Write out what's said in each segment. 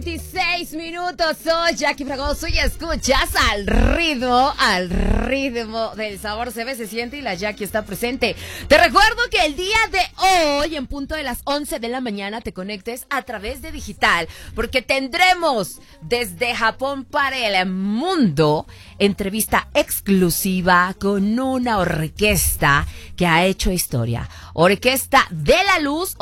16 minutos, soy Jackie Fragoso y escuchas al ritmo del sabor se ve, se siente y la Jackie está presente. Te recuerdo que el día de hoy, en punto de las 11 de la mañana, te conectes a través de digital, porque tendremos desde Japón para el mundo entrevista exclusiva con una orquesta que ha hecho historia. Orquesta de la Luz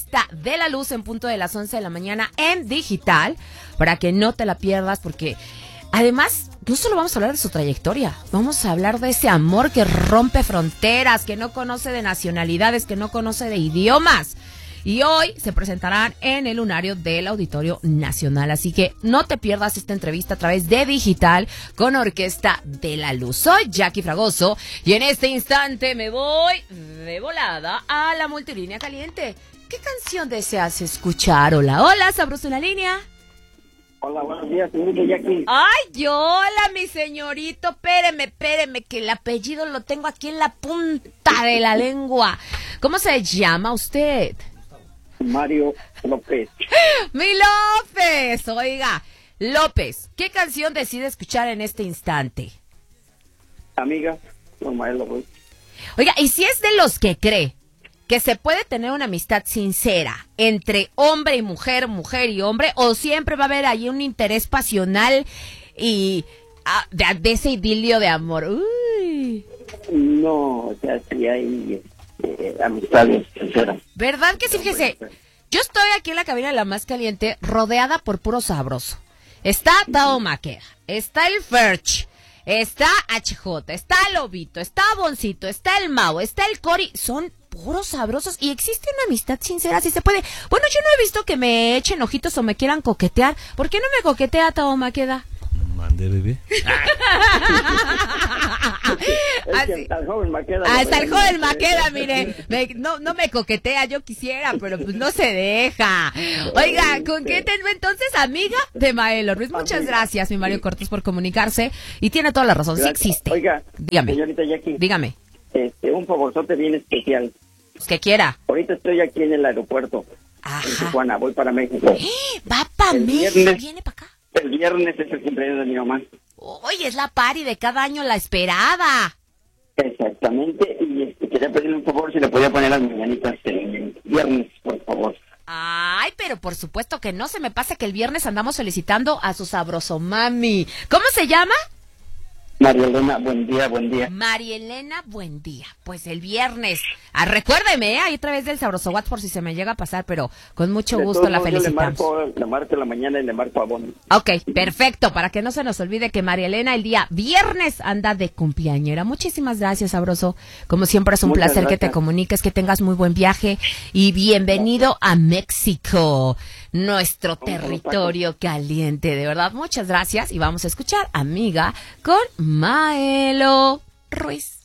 en punto de las 11 de la mañana en digital, para que no te la pierdas, porque además no solo vamos a hablar de su trayectoria, vamos a hablar de ese amor que rompe fronteras, que no conoce de nacionalidades, que no conoce de idiomas. Y hoy se presentarán en el lunario del Auditorio Nacional. Así que no te pierdas esta entrevista a través de digital con Orquesta de la Luz. Soy Jackie Fragoso y en este instante me voy de volada a la multilínea caliente. ¿Qué canción deseas escuchar? Hola, hola, sabroso en la línea. Hola, buenos días, señorita Jackie. Ay, hola, mi señorito. Espéreme, que el apellido lo tengo aquí en la punta de la lengua. ¿Cómo se llama usted? Mario López. ¡Mi López! Oiga, López, ¿qué canción decide escuchar en este instante? Amiga, con Maelo Ruiz. Oiga, ¿y si es de los que cree que se puede tener una amistad sincera entre hombre y mujer, mujer y hombre, o siempre va a haber ahí un interés pasional y de ese idilio de amor? Uy. No, o sea, sí hay amistades sinceras. ¿Verdad que sí? Fíjese, yo estoy aquí en la cabina de La Más Caliente rodeada por puro sabroso. Está Tao Maqueda, está el Ferch, está HJ, está Lobito, está Boncito, está el Mau, está el Cori. Son puros sabrosos y existe una amistad sincera, si se puede. Bueno, yo no he visto que me echen ojitos o me quieran coquetear. ¿Por qué no me coquetea Tao Maqueda? Mande, bebé. Hasta el joven Maqueda. Hasta el joven Maqueda, mire, no me coquetea, yo quisiera, pero pues no se deja. Oiga, ¿con qué tengo entonces? Amiga de Maelo Ruiz. Muchas gracias, mi Mario Cortés, por comunicarse. Y tiene toda la razón, sí existe. Oiga, dígame, señorita Jackie. Dígame. Un favorzote bien especial. Que quiera. Ahorita estoy aquí en el aeropuerto. Ajá. En Tijuana, voy para México. Va para México, viene para acá. El viernes es el cumpleaños de mi mamá. Oye, es la party de cada año, la esperada. Exactamente, y quería pedirle un favor si le podía poner las mañanitas el viernes, por favor. Ay, pero por supuesto que no se me pasa que el viernes andamos solicitando a su sabroso mami. ¿Cómo se llama? María Elena, buen día, buen día. María Elena, buen día. Pues el viernes. Recuérdeme, ahí otra vez del sabroso WhatsApp por si se me llega a pasar, pero con mucho De gusto todos la modos, felicitamos. Le marco en la mañana y le marco a Bonnie. Ok, perfecto, para que no se nos olvide que María Elena el día viernes anda de cumpleañera. Muchísimas gracias, sabroso. Como siempre es un Muchas placer gracias. que te comuniques, que tengas muy buen viaje y bienvenido a México, nuestro territorio caliente, de verdad. Muchas gracias y vamos a escuchar Amiga con Maelo Ruiz.